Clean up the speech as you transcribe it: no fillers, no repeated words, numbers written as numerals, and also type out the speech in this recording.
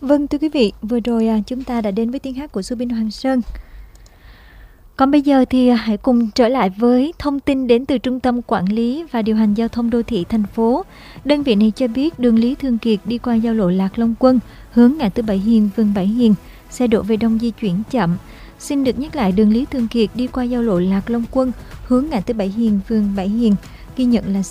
Vâng thưa quý vị, vừa rồi chúng ta đã đến với tiếng hát của Subin Hoàng Sơn. Còn bây giờ thì hãy cùng trở lại với thông tin đến từ Trung tâm Quản lý và Điều hành Giao thông Đô thị thành phố. Đơn vị này cho biết đường Lý Thường Kiệt đi qua giao lộ Lạc Long Quân, hướng ngã tư Bảy Hiền, phường Bảy Hiền, xe đổ về đông di chuyển chậm. Xin được nhắc lại đường Lý Thường Kiệt đi qua giao lộ Lạc Long Quân, hướng ngã tư Bảy Hiền, phường Bảy Hiền, ghi nhận là